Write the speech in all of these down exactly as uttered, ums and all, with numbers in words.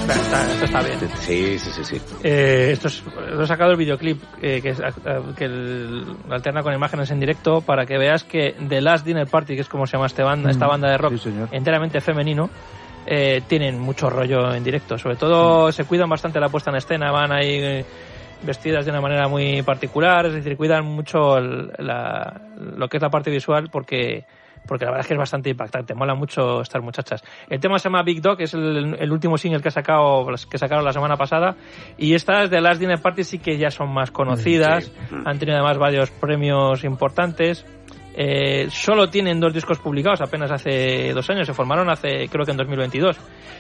Está, esto está bien. Sí, sí, sí, sí. Eh, esto es, lo he sacado el videoclip eh, que, es, que el, alterna con imágenes en directo para que veas que The Last Dinner Party, que es como se llama esta banda, mm, esta banda de rock sí, enteramente femenino, eh, tienen mucho rollo en directo. Sobre todo mm. se cuidan bastante la puesta en escena, van ahí eh, vestidas de una manera muy particular, es decir, cuidan mucho el, la, lo que es la parte visual porque... porque la verdad es que es bastante impactante, mola mucho estas muchachas. El tema se llama Big Dog, es el, el último single que, ha sacado, que sacaron la semana pasada, y estas de Last Dinner Party sí que ya son más conocidas, sí. Han tenido además varios premios importantes. Eh, solo tienen dos discos publicados apenas hace dos años, se formaron hace creo que en dos mil veintidós,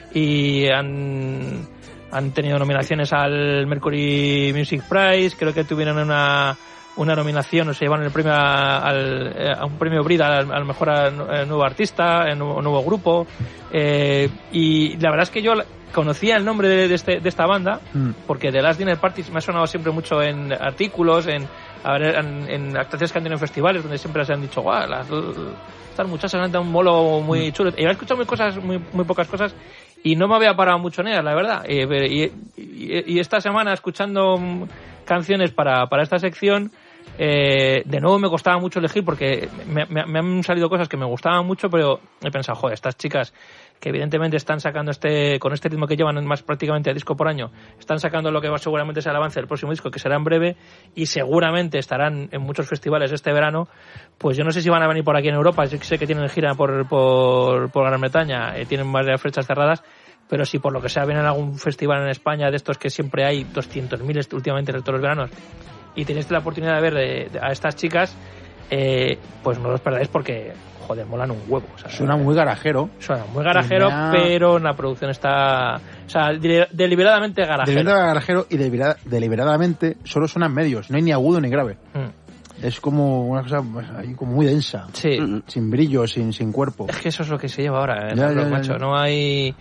y han, han tenido nominaciones al Mercury Music Prize, creo que tuvieron una... una nominación, o se llevaron el premio a, al, a un premio Brit al, al mejor a, a nuevo artista, a nuevo, nuevo grupo, eh, y la verdad es que yo conocía el nombre de, de, este, de esta banda mm. porque The Last Dinner Party me ha sonado siempre mucho en artículos, en, en, en actuaciones que han tenido en festivales donde siempre se han dicho guau, las, estas muchachas han dado un molo muy mm. chulo, y he escuchado muy, cosas, muy, muy pocas cosas y no me había parado mucho en ellas, la verdad, y, y, y, y esta semana escuchando canciones para, para esta sección, Eh, de nuevo me costaba mucho elegir porque me, me, me han salido cosas que me gustaban mucho, pero he pensado, joder, estas chicas que evidentemente están sacando este con este ritmo que llevan más prácticamente a disco por año, están sacando lo que va seguramente sea el avance del próximo disco, que será en breve, y seguramente estarán en muchos festivales este verano. Pues yo no sé si van a venir por aquí en Europa, yo sé que tienen gira por, por, por Gran Bretaña, eh, tienen varias fechas cerradas, pero si por lo que sea vienen a algún festival en España de estos que siempre hay doscientos mil últimamente en todos los veranos, y tenéis la oportunidad de ver de, de, a estas chicas, eh, pues no los perdáis porque, joder, molan un huevo. O sea, suena muy garajero. Suena muy garajero, ha... pero la producción está... O sea, deliberadamente garajero. Deliberadamente garajero y delibera, deliberadamente solo suenan medios, no hay ni agudo ni grave. Mm. Es como una cosa ahí como muy densa. Sí. Sin brillo, sin, sin cuerpo. Es que eso es lo que se lleva ahora, ¿eh? Ya, no, ya, macho. Ya. No hay...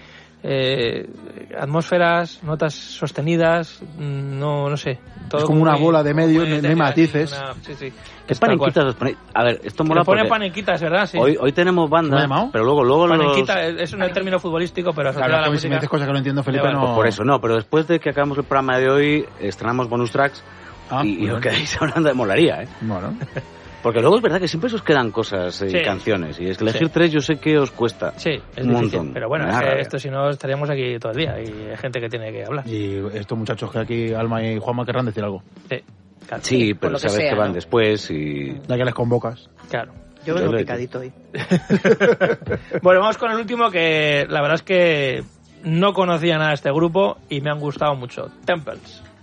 Eh, atmósferas, notas sostenidas, no no sé. Todo es como una muy, bola de medios, no hay matices. Una, sí, sí. ¿Qué panequitas os ponéis? A ver, esto mola Le pone porque... panequitas, ¿verdad? Sí. Hoy, hoy tenemos banda, pero luego... luego panequita los... es un término futbolístico, pero... Claro, la si me dices cosas que no entiendo, Felipe, no... Pues por eso, no, pero después de que acabamos el programa de hoy, estrenamos bonus tracks ah, y, y os quedáis hablando de molaría, ¿eh? Bueno... Porque luego es verdad que siempre os quedan cosas y eh, sí. canciones. Y es que elegir sí. tres yo sé que os cuesta. Sí, es un difícil. Montón. Pero bueno, es que esto si no estaríamos aquí todo el día. Y hay gente que tiene que hablar. Y estos muchachos que aquí, Alma y Juanma, querrán decir algo. Sí, claro. Sí, sí pero sabes que, sea, que van ¿no? después y... Ya que les convocas. Claro. Yo vengo picadito hoy. Bueno, vamos con el último, que la verdad es que no conocía nada de este grupo y me han gustado mucho. Temples.